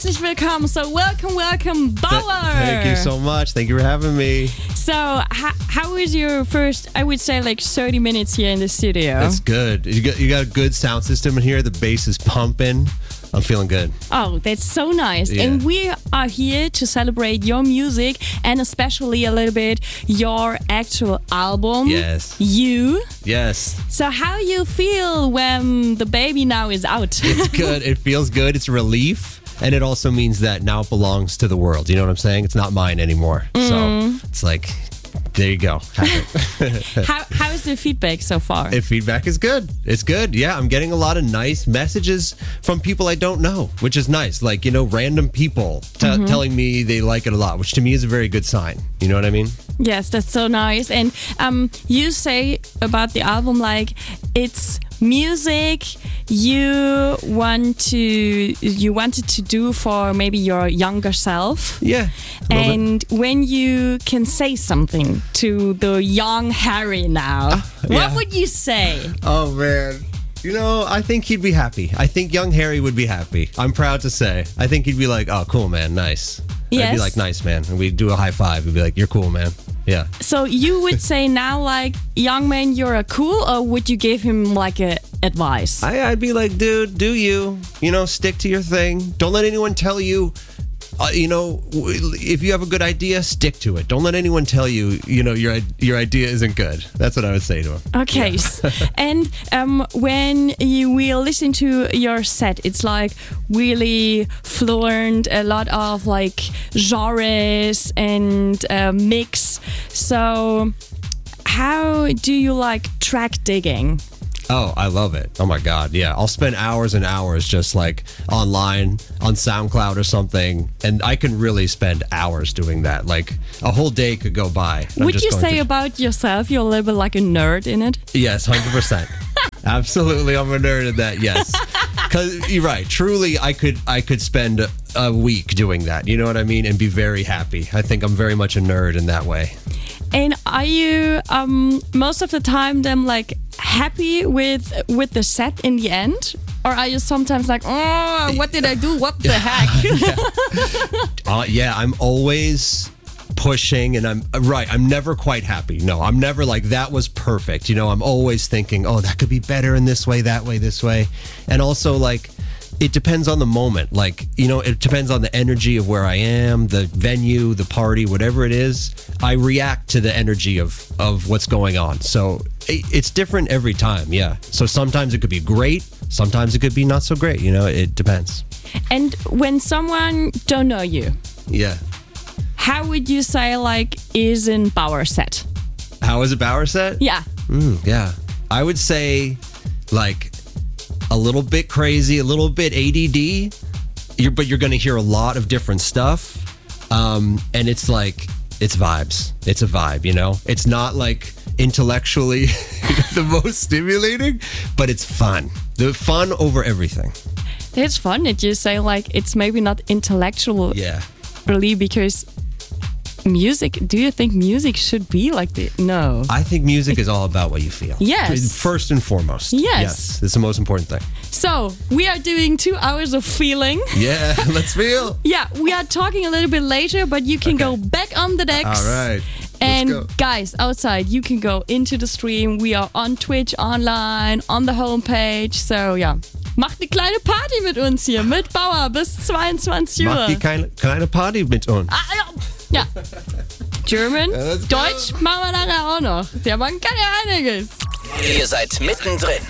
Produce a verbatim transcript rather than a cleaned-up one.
Herzlich willkommen. So welcome, welcome, Bauer. Th- thank you so much. Thank you for having me. So how, how was your first, I would say like thirty minutes here in the studio? That's good. You got, you got a good sound system in here. The bass is pumping. I'm feeling good. Oh, that's so nice. Yeah. And we are here to celebrate your music and especially a little bit your actual album. Yes. You. Yes. So how you feel when the baby now is out? It's good. It feels good. It's a relief. And it also means that now it belongs to the world. You know what I'm saying? It's not mine anymore. Mm. So it's like, there you go. Have it. how how is the feedback so far? The feedback is good. It's good. Yeah, I'm getting a lot of nice messages from people I don't know, which is nice. Like, you know, random people t- mm-hmm. telling me they like it a lot, which to me is a very good sign. You know what I mean? Yes, that's so nice. And um, you say about the album, like, it's music you want to you wanted to do for maybe your younger self. Yeah. And when you can say something to the young Harry now, uh, what yeah. would you say? Oh man. You know, I think he'd be happy. I think young Harry would be happy. I'm proud to say. I think he'd be like, oh, cool, man, nice. Yes. I'd be like, nice, man. And we'd do a high five. We'd be like, you're cool, man. Yeah. So you would say now, like, young man, you're a cool, or would you give him like a advice? I, I'd be like, dude, do you? You know, stick to your thing. Don't let anyone tell you. Uh, you know, if you have a good idea, stick to it. Don't let anyone tell you, you know, your your idea isn't good. That's what I would say to him. Okay. Yeah. And um, when you will listen to your set, it's like really fluent, a lot of like genres and uh, mix. So how do you like track digging? Oh, I love it. Oh my God. Yeah. I'll spend hours and hours just like online on SoundCloud or something. And I can really spend hours doing that. Like a whole day could go by. Would you say to... about yourself, you're a little bit like a nerd in it? Yes, one hundred percent. Absolutely. I'm a nerd in that. Yes. Because you're right. Truly, I could I could spend a, a week doing that. You know what I mean? And be very happy. I think I'm very much a nerd in that way. And are you um, most of the time then like happy with with the set in the end? Or are you sometimes like, oh, what did I do? What the heck? yeah. uh, yeah, I'm always pushing and I'm right. I'm never quite happy. No, I'm never like that was perfect. You know, I'm always thinking, oh, that could be better in this way, that way, this way. And also like, it depends on the moment. Like, you know, it depends on the energy of where I am, the venue, the party, whatever it is. I react to the energy of, of what's going on. So it, it's different every time. Yeah. So sometimes it could be great. Sometimes it could be not so great. You know, it depends. And when someone don't know you. Yeah. How would you say like is in Bauer set? How is a Bauer set? Yeah. Mm, yeah. I would say like a little bit crazy, a little bit A D D, you're, but you're going to hear a lot of different stuff. Um, and it's like, it's vibes. It's a vibe, you know? It's not like intellectually the most stimulating, but it's fun. The fun over everything. It's fun that you say like it's maybe not intellectual. Yeah. Really, because music, do you think music should be like this? No. I think music is all about what you feel. Yes. First and foremost. Yes. Yes. It's the most important thing. So, we are doing two hours of feeling. Yeah, let's feel. Yeah, we are talking a little bit later, but you can okay. go back on the decks. All right. And let's go. Guys, outside, you can go into the stream. We are on Twitch, online, on the homepage. So, ja. Macht eine kleine Party mit uns hier, mit Bauer bis zweiundzwanzig Uhr. Macht die kleine, kleine Party mit uns. Ah, ja. Ja. German, ja, Deutsch machen wir nachher auch noch. Der Mann kann ja einiges. Ihr seid mittendrin